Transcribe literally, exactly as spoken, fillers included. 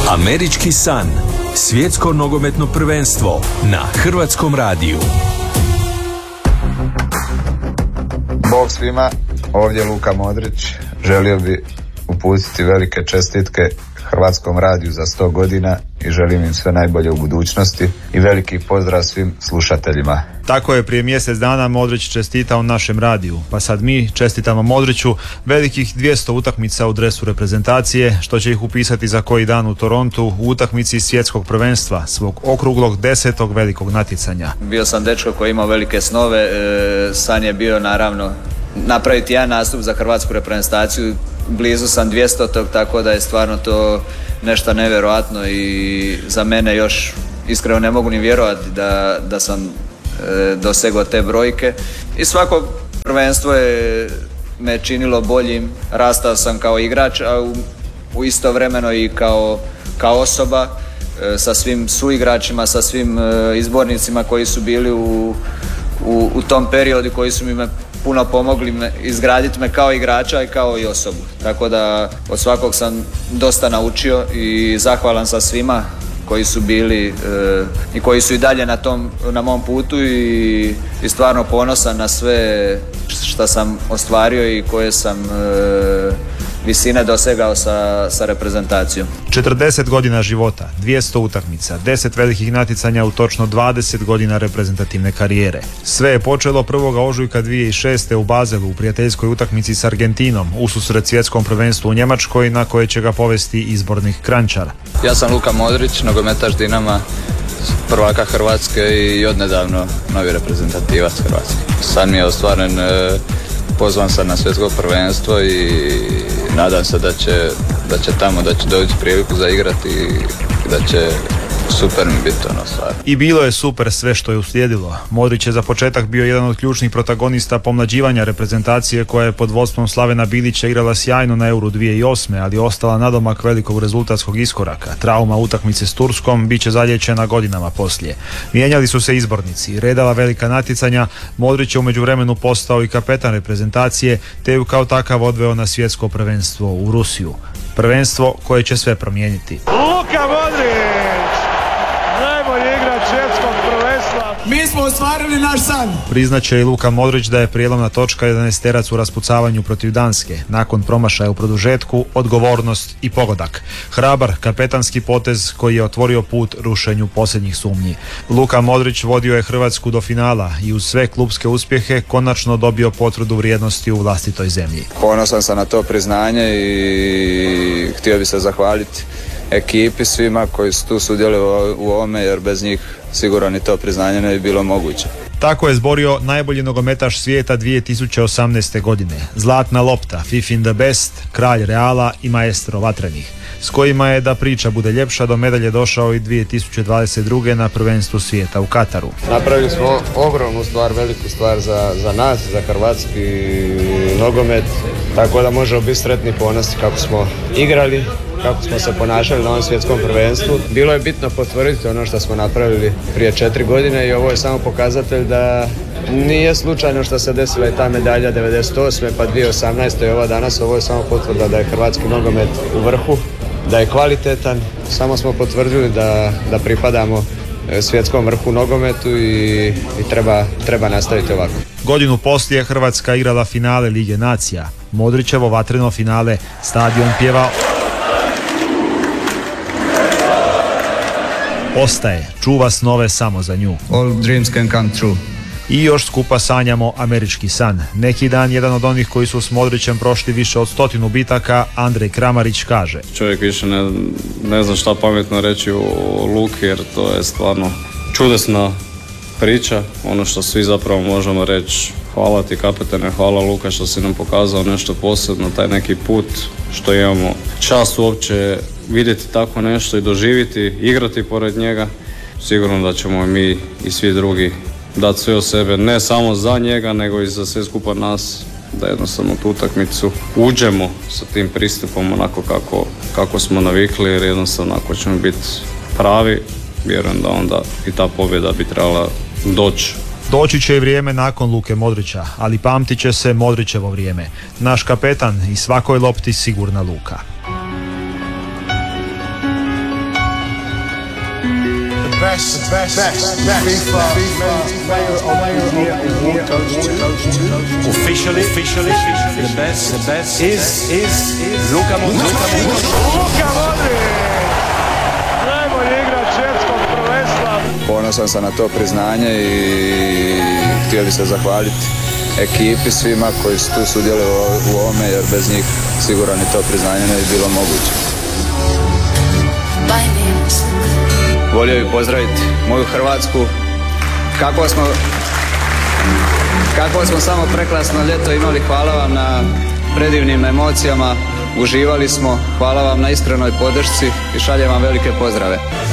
Američki san. Svjetsko nogometno prvenstvo na Hrvatskom radiju. Bog svima, ovdje Luka Modrić. Želio bi uputiti velike čestitke Hrvatskom radiju za sto godina i želim im sve najbolje u budućnosti i veliki pozdrav svim slušateljima. Tako je prije mjesec dana Modrić čestitao našem radiju, pa sad mi čestitamo Modriću velikih dvjesto utakmica u dresu reprezentacije, što će ih upisati za koji dan u Torontu u utakmici svjetskog prvenstva, svog okruglog desetog velikog natjecanja. Bio sam dečko koji imao velike snove, e, san je bio naravno napraviti jedan nastup za hrvatsku reprezentaciju. Blizu sam dvjesto, tako da je stvarno to nešto nevjerojatno i za mene još iskreno ne mogu ni vjerovati da, da sam e, dosegao te brojke. I svako prvenstvo je me činilo boljim, rastao sam kao igrač, a u, u istovremeno i kao, kao osoba e, sa svim suigračima, sa svim e, izbornicima koji su bili u, u, u tom periodu, koji su mi me puno pomogli me, izgraditi me kao igrača i kao i osobu. Tako da od svakog sam dosta naučio i zahvalan sam svima koji su bili e, i koji su i dalje na, tom, na mom putu i, i stvarno ponosan na sve što sam ostvario i koje sam e, visine dosegao sa, sa reprezentacijom. četrdeset godina života, dvjesto utakmica, deset velikih natjecanja u točno dvadeset godina reprezentativne karijere. Sve je počelo prvog ožujka dvije tisuće šeste. u Bazelu u prijateljskoj utakmici s Argentinom ususret svjetskom prvenstvu u Njemačkoj, na koje će ga povesti izbornih Kranjčar. Ja sam Luka Modrić, nogometaš Dinama, prvaka Hrvatske i odnedavno novi reprezentativac Hrvatske. Sad mi je ostvaren, pozvan sam na svjetsko prvenstvo i nadam se da će, da će tamo, da će doći priliku za igrati i da će super mi biti ono stvar. I bilo je super sve što je uslijedilo. Modrić je za početak bio jedan od ključnih protagonista pomlađivanja reprezentacije, koja je pod vodstvom Slavena Bilića igrala sjajno na Euru dvije tisuće osme, ali ostala nadomak velikog rezultatskog iskoraka. Trauma utakmice s Turskom bit će zaliječena godinama poslije. Mijenjali su se izbornici, redala velika natjecanja. Modrić je u međuvremenu postao i kapetan reprezentacije, te ju kao takav odveo na svjetsko prvenstvo u Rusiju. Prvenstvo koje će sve promijeniti. Luka Modrić, najbolji igrač svjetskog prvenstva. Mi smo ostvarili naš san. Priznaće i Luka Modrić da je prijelomna točka jedanaesterac u raspucavanju protiv Danske. Nakon promašaja u produžetku, odgovornost i pogodak. Hrabar kapetanski potez koji je otvorio put rušenju posljednjih sumnji. Luka Modrić vodio je Hrvatsku do finala i uz sve klupske uspjehe konačno dobio potvrdu vrijednosti u vlastitoj zemlji. Ponosan sam na to priznanje i htio bi se zahvaliti ekipi, svima koji su tu sudjelovali u ovome, jer bez njih sigurno ni to priznanje ne bi bilo moguće. Tako je zborio najbolji nogometaš svijeta dvije tisuće osamnaeste. godine. Zlatna lopta, Fifin the best, kralj Reala i maestro vatrenih, s kojima je, da priča bude ljepša, do medalje došao i dvije tisuće dvadeset druge. na prvenstvu svijeta u Kataru. Napravili smo ogromnu stvar, veliku stvar za, za nas, za hrvatski nogomet, tako da možemo biti sretni i ponosni kako smo igrali, kako smo se ponašali na ovom svjetskom prvenstvu. Bilo je bitno potvrditi ono što smo napravili prije četiri godine i ovo je samo pokazatelj da nije slučajno što se desila i ta medalja devedeset osme pa dvije tisuće osamnaeste. i ova danas. Ovo je samo potvrda da je hrvatski nogomet u vrhu, da je kvalitetan. Samo smo potvrdili da, da pripadamo svjetskom vrhu nogometu i, i treba, treba nastaviti ovako. Godinu poslije Hrvatska igrala finale Lige nacija. Modrićevo vatreno finale, stadion pjevao Ostaje, čuva snove samo za nju. All dreams can come true. I još skupa sanjamo američki san. Neki dan jedan od onih koji su s Modrićem prošli više od stotinu bitaka, Andrej Kramarić, kaže: Čovjek više ne, ne zna šta pametno reći o Luki, jer to je stvarno čudesna priča. Ono što svi zapravo možemo reći: hvala ti kapetane, hvala Luka što si nam pokazao nešto posebno, taj neki put što imamo čast uopće vidjeti tako nešto i doživjeti, igrati pored njega. Sigurno da ćemo mi i svi drugi dati sve od sebe, ne samo za njega, nego i za sve skupa nas, da jednostavno tu utakmicu uđemo sa tim pristupom onako kako, kako smo navikli, jer jednostavno ako ćemo biti pravi, vjerujem da onda i ta pobjeda bi trebala doći. Doći će i vrijeme nakon Luke Modrića, ali pamtit će se Modrićevo vrijeme. Naš kapetan i svakoj lopti sigurna Luka. best, best, best, best FIFA player of the year award goes to officially, officially, the best, the best is is Luka Modric. Luka Modric, najbolji igrač svjetskog prvenstva. Ponosan sam na to priznanje i htio bih se zahvaliti ekipi, svima koji su tu sudjelovali u ovome, jer bez njih sigurno ni to priznanje ne bi bilo moguće. Volio bih pozdraviti moju Hrvatsku. Kako smo, kako smo samo prekrasno ljeto imali, hvala vam na predivnim emocijama, uživali smo, hvala vam na iskrenoj podršci i šaljem vam velike pozdrave.